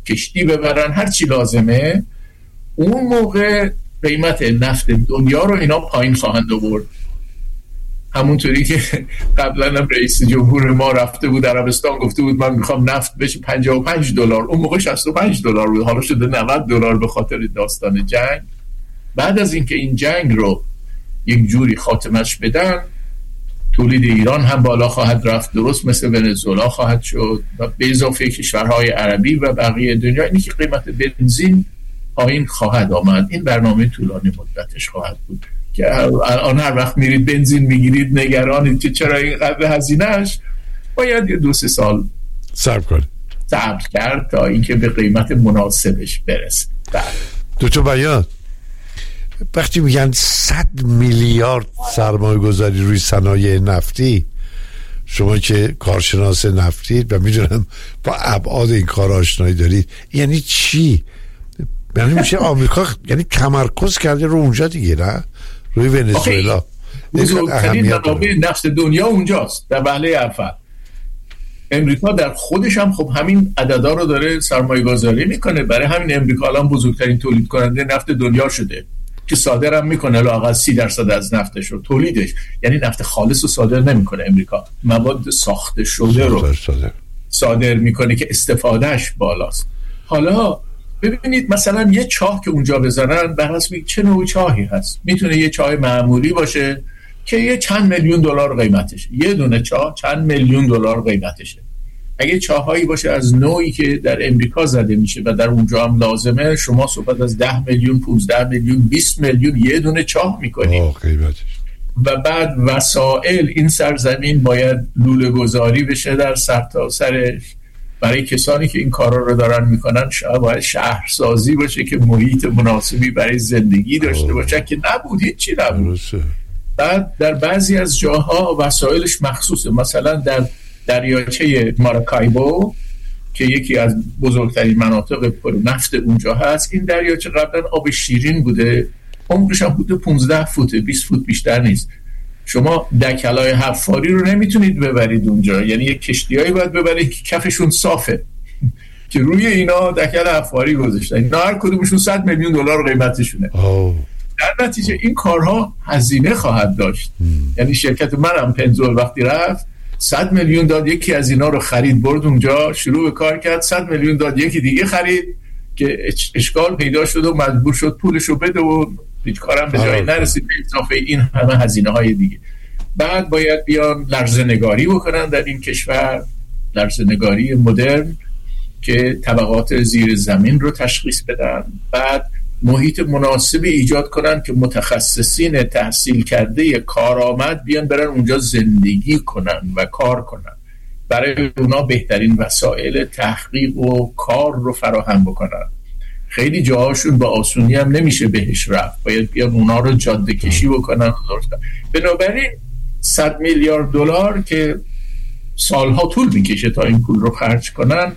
کشتی ببرن، هر چی لازمه، اون موقع قیمت نفت دنیا رو اینا پایین خواهند آورد. همونطوری که قبلا هم رئیس جمهور ما رفته بود عربستان گفته بود من میخوام نفت بشه $55، اون موقع $65 بود، حالا شده $90 به خاطر داستان جنگ. بعد از اینکه این جنگ رو یک جوری خاتمش بدن، تولید ایران هم بالا خواهد رفت، درست مثل ونزوئلا خواهد شد، و به اضافه کشورهای عربی و بقیه دنیا. اینی که قیمت بنزین پایین خواهد آمد. این برنامه طولانی مدتش خواهد بود که الان هر وقت میرید بنزین میگیرید نگرانید که چرا اینقدر هزینه‌اش، باید 2-3 سال صبر کرد تا اینکه به قیمت مناسبش برسه. دکتر بیات، وقتی میگن 100 میلیارد سرمایه گذاری روی صنایع نفتی، شما که کارشناس نفتید و میدونم با ابعاد این کار آشنایی دارید، یعنی چی؟ یعنی میشه آمریکا یعنی تمرکز کرده رو اونجا دیگه، نه روی ونزوئلا. بزرگترین منابع نفت دنیا اونجاست در وهله اول. امریکا در خودش هم خب همین عددا رو داره سرمایه گذاری میکنه. برای همین امریکا الان بزرگترین تولید کننده نفت دنیا شده که صادر هم میکنه، لااقل 30% از نفتش رو تولیدش، یعنی نفت خالص رو صادر نمیکنه امریکا، مواد ساخته شده رو صادر میکنه که استفادهش بالاست. حالا ببینید مثلا یه چاه که اونجا بزنن بر حسب چه نوع چاهی هست، میتونه یه چاه معمولی باشه که یه چند میلیون دلار قیمتشه، یه دونه چاه چند میلیون دلار قیمتشه. اگه چاهایی باشه از نوعی که در امریکا زده میشه و در اونجا هم لازمه، شما صحبت از 10 میلیون، 15 میلیون، 20 میلیون یه دونه چاه میکنید. و بعد وسائل این سرزمین باید لوله گذاری بشه در سرتاسرش. برای کسانی که این کارا رو دارن میکنن شاید باید شهرسازی باشه که محیط مناسبی برای زندگی داشته باشه که نبود، هیچی نبود. بعد در بعضی از جاها وسایلش مخصوصه، مثلا در دریاچه ماراکایبو که یکی از بزرگترین مناطق پر نفت اونجا هست، این دریاچه قبلا آب شیرین بوده، عمقش هم حدود 15 فوت، 20 فوت بیشتر نیست. شما دکلای حفاری رو نمیتونید ببرید اونجا، یعنی یک کشتیایی باید ببرید که کفشون صافه که روی اینا دکل حفاری گذاشتن. اینا هر کدومشون 100 میلیون دلار قیمتشونه. در نتیجه این کارها هزینه خواهد داشت. یعنی شرکت منم پنزول وقتی رفت 100 میلیون داد، یکی از اینا رو خرید برد اونجا شروع به کار کرد، 100 میلیون داد یکی دیگه خرید که اشکال پیدا شد و مجبور شد پولشو بده و هیچ کارم به جایی نرسید، به اضافه این همه هزینه های دیگه. بعد باید بیان لرزه‌نگاری بکنن در این کشور، لرزه‌نگاری مدرن که طبقات زیر زمین رو تشخیص بدن، بعد محیط مناسبی ایجاد کنن که متخصصین تحصیل کرده کارآمد بیان برن اونجا زندگی کنن و کار کنن. برای اونا بهترین وسایل تحقیق و کار رو فراهم بکنن. خیلی جاهاشون با آسونی هم نمیشه بهش رفت، باید بیان اونا رو جاده کشی بکنن. بنابراین 100 میلیارد دلار که سالها طول میکشه تا این پول رو خرج کنن،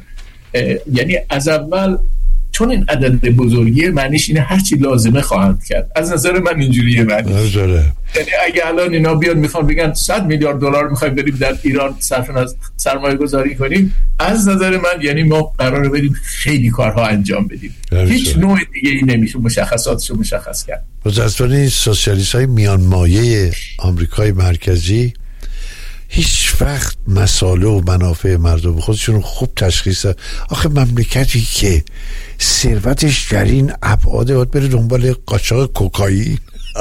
یعنی از اول چون این عدد بزرگیه معنیش اینه هرچی لازمه خواهند کرد. از نظر من اینجوریه معنیش. یعنی اگه الان اینا بیان میخوان بگن 100 میلیارد دلار میخوایم بریم در ایران سرمایه گذاری کنیم، از نظر من یعنی ما قراره بریم خیلی کارها انجام بدیم. هیچ نوع دیگه ای نمیشه مشخصاتشو مشخص کرد. متاسفانه این سوسیالیست های میانمایه آمریکای مرکزی هیچ وقت مسائل و منافع مردم خودشون خوب تشخیص. آخه مملکتی که ثروتش در این ابعاد باید بره دنبال قاچاق کوکائین،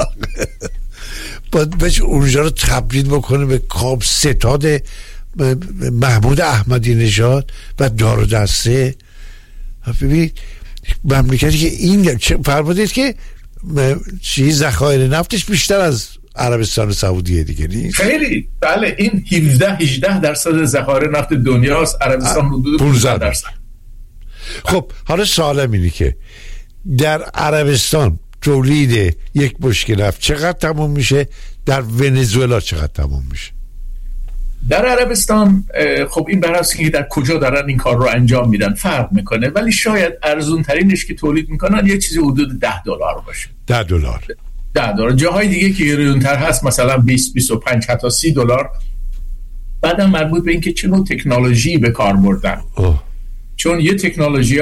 باید بهش اونجا رو تبدیل بکنه به کاب ستاد محمود احمدی نژاد و دار و دسته. ببین مملکتی که این فرمودید که ذخایر نفتش بیشتر از عربستان سعودیه دیگه نیست؟ خیلی بله، این 17-18% ذخایر نفت دنیاست، عربستان حدود 15%. خب حالا سوالم اینه که در عربستان تولید یک بشکه نفت چقدر تموم میشه؟ در ونزوئلا چقدر تموم میشه؟ در عربستان خب این بر اساس اینکه در کجا دارن این کار رو انجام میدن فرق میکنه، ولی شاید ارزون ترینش که تولید میکنن یه چیزی حدود $10 باشه. $10. جاهای دیگه که گرونتر هست مثلا 20, 25 حتی $30. بعدم مربوط به اینکه چه نوع تکنولوژی به کار بردن. چون یه تکنولوژی